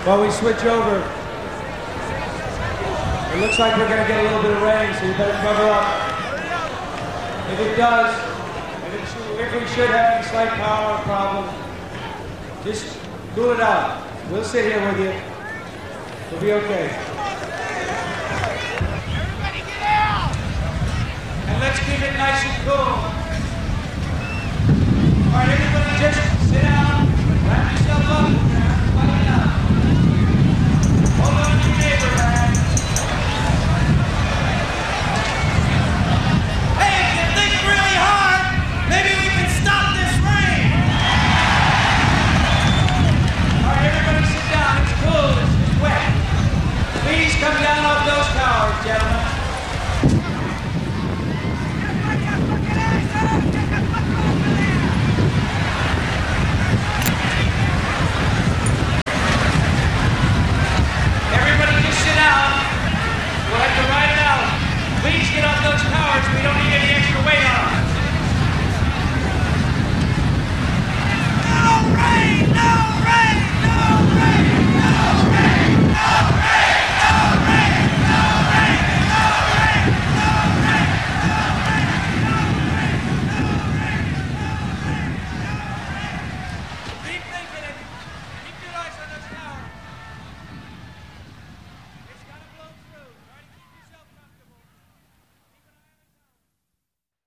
While we switch over, it looks like we're going to get a little bit of rain, so you better cover up. If it does, if we should have any slight power problem, just cool it out. We'll sit here with you. We'll be okay.